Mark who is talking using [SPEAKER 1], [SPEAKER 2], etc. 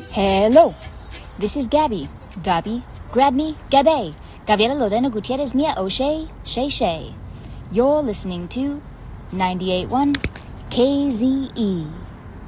[SPEAKER 1] Hello, this is Gabby. Gabi, grab me, Gabe. Gabriela Lorena Gutierrez Nia O'Shea, Shay. You're listening to 98.1 KZE.